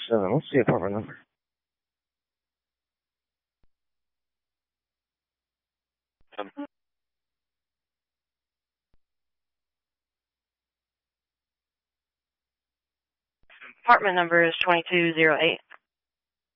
7. What's the apartment number? Apartment number is 2208.